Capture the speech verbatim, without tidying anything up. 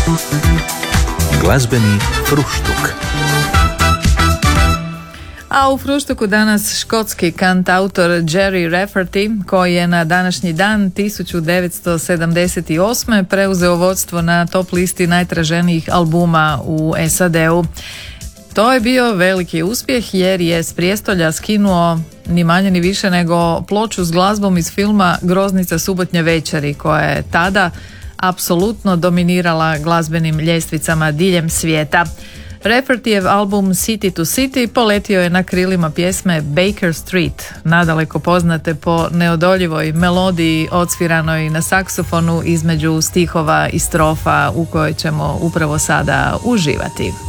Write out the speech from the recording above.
Glazbeni fruštuk. A u fruštuku danas škotski kantautor Gerry Rafferty, koji je na današnji dan tisuću devetsto sedamdeset osme preuzeo vodstvo na top listi najtraženijih albuma u S A D-u. To je bio veliki uspjeh jer je s prijestolja skinuo ni manje ni više nego ploču s glazbom iz filma Groznica subotnje večeri, koja je tada apsolutno dominirala glazbenim ljestvicama diljem svijeta. Raffertyjev album City to City poletio je na krilima pjesme Baker Street, nadaleko poznate po neodoljivoj melodiji odsviranoj na saksofonu između stihova i strofa u kojoj ćemo upravo sada uživati.